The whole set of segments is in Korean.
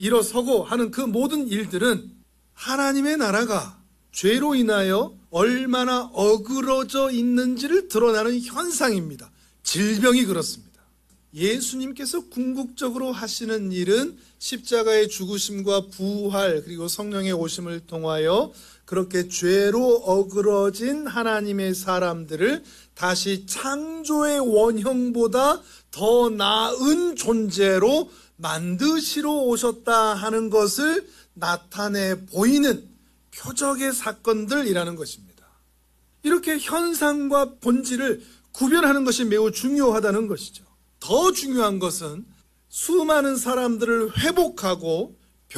일어서고 하는 그 모든 일들은 하나님의 나라가 죄로 인하여 얼마나 어그러져 있는지를 드러나는 현상입니다. 질병이 그렇습니다. 예수님께서 궁극적으로 하시는 일은 십자가의 죽으심과 부활 그리고 성령의 오심을 통하여 그렇게 죄로 어그러진 하나님의 사람들을 다시 창조의 원형보다 더 나은 존재로 만드시러 오셨다 하는 것을 나타내 보이는 표적의 사건들이라는 것입니다. 이렇게 현상과 본질을 구별하는 것이 매우 중요하다는 것이죠. 더 중요한 것은 수많은 사람들을 회복하고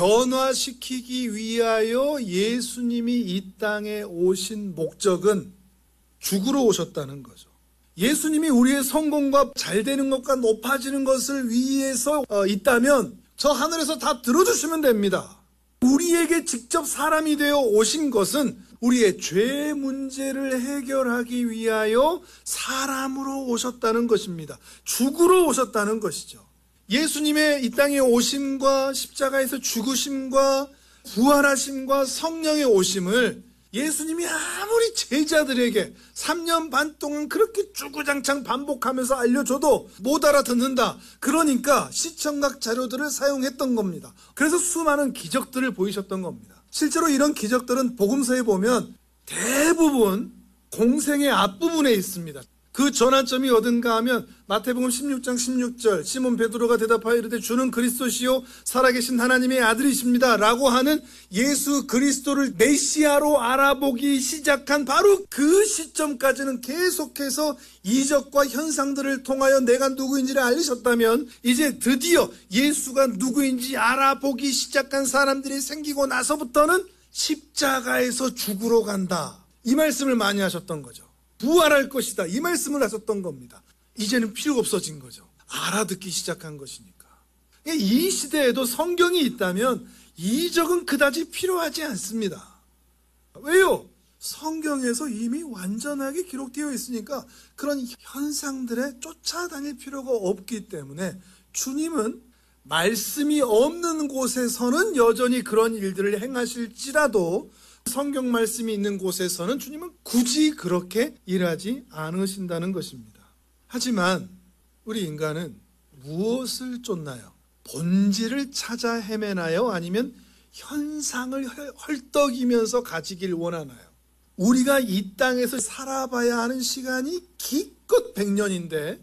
변화시키기 위하여 예수님이 이 땅에 오신 목적은 죽으러 오셨다는 거죠. 예수님이 우리의 성공과 잘 되는 것과 높아지는 것을 위해서 있다면 저 하늘에서 다 들어주시면 됩니다. 우리에게 직접 사람이 되어 오신 것은 우리의 죄 문제를 해결하기 위하여 사람으로 오셨다는 것입니다. 죽으러 오셨다는 것이죠. 예수님의 이 땅에 오심과 십자가에서 죽으심과 부활하심과 성령의 오심을 예수님이 아무리 제자들에게 3년 반 동안 그렇게 주구장창 반복하면서 알려줘도 못 알아듣는다. 그러니까 시청각 자료들을 사용했던 겁니다. 그래서 수많은 기적들을 보이셨던 겁니다. 실제로 이런 기적들은 복음서에 보면 대부분 공생의 앞부분에 있습니다. 그 전환점이 어딘가 하면 마태복음 16장 16절 시몬 베드로가 대답하여 이르되 주는 그리스도시요 살아계신 하나님의 아들이십니다 라고 하는 예수 그리스도를 메시아로 알아보기 시작한 바로 그 시점까지는 계속해서 이적과 현상들을 통하여 내가 누구인지를 알리셨다면 이제 드디어 예수가 누구인지 알아보기 시작한 사람들이 생기고 나서부터는 십자가에서 죽으러 간다 이 말씀을 많이 하셨던 거죠. 부활할 것이다 이 말씀을 하셨던 겁니다. 이제는 필요가 없어진 거죠. 알아듣기 시작한 것이니까. 이 시대에도 성경이 있다면 이적은 그다지 필요하지 않습니다. 왜요? 성경에서 이미 완전하게 기록되어 있으니까 그런 현상들에 쫓아다닐 필요가 없기 때문에 주님은 말씀이 없는 곳에서는 여전히 그런 일들을 행하실지라도 성경 말씀이 있는 곳에서는 주님은 굳이 그렇게 일하지 않으신다는 것입니다. 하지만 우리 인간은 무엇을 쫓나요? 본질을 찾아 헤매나요? 아니면 현상을 헐떡이면서 가지길 원하나요? 우리가 이 땅에서 살아봐야 하는 시간이 기껏 100년인데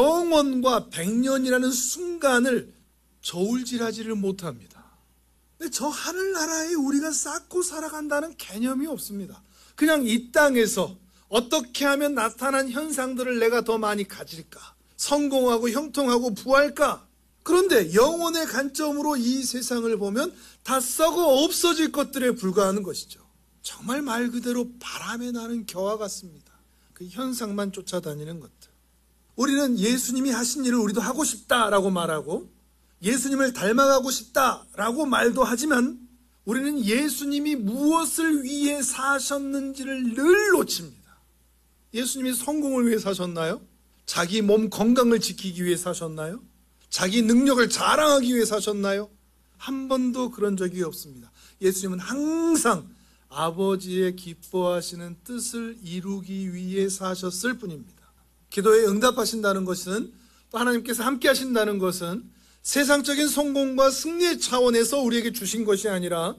영원과 100년이라는 순간을 저울질하지를 못합니다. 근데 저 하늘나라에 우리가 쌓고 살아간다는 개념이 없습니다. 그냥 이 땅에서 어떻게 하면 나타난 현상들을 내가 더 많이 가질까? 성공하고 형통하고 부할까? 그런데 영혼의 관점으로 이 세상을 보면 다 썩어 없어질 것들에 불과하는 것이죠. 정말 말 그대로 바람에 나는 겨와 같습니다. 그 현상만 쫓아다니는 것들. 우리는 예수님이 하신 일을 우리도 하고 싶다라고 말하고 예수님을 닮아가고 싶다라고 말도 하지만 우리는 예수님이 무엇을 위해 사셨는지를 늘 놓칩니다. 예수님이 성공을 위해 사셨나요? 자기 몸 건강을 지키기 위해 사셨나요? 자기 능력을 자랑하기 위해 사셨나요? 한 번도 그런 적이 없습니다. 예수님은 항상 아버지의 기뻐하시는 뜻을 이루기 위해 사셨을 뿐입니다. 기도에 응답하신다는 것은 또 하나님께서 함께 하신다는 것은 세상적인 성공과 승리의 차원에서 우리에게 주신 것이 아니라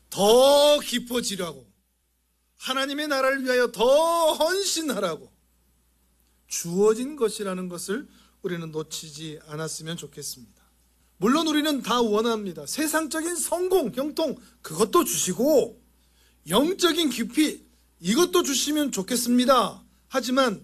더 깊어지라고 하나님의 나라를 위하여 더 헌신하라고 주어진 것이라는 것을 우리는 놓치지 않았으면 좋겠습니다. 물론 우리는 다 원합니다. 세상적인 성공, 형통 그것도 주시고 영적인 깊이 이것도 주시면 좋겠습니다. 하지만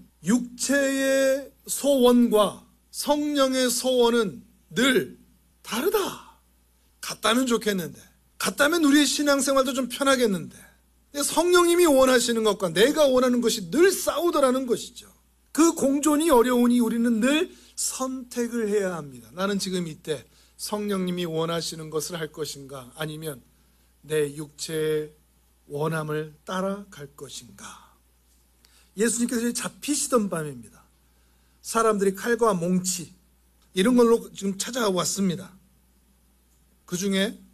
육체의 소원과 성령의 소원은 늘 다르다. 같다면 좋겠는데 같다면 우리의 신앙생활도 좀 편하겠는데 성령님이 원하시는 것과 내가 원하는 것이 늘 싸우더라는 것이죠. 그 공존이 어려우니 우리는 늘 선택을 해야 합니다. 나는 지금 이때 성령님이 원하시는 것을 할 것인가 아니면 내 육체의 원함을 따라갈 것인가. 예수님께서 잡히시던 밤입니다. 사람들이 칼과 몽치 이런 걸로 지금 찾아왔습니다. 그 중에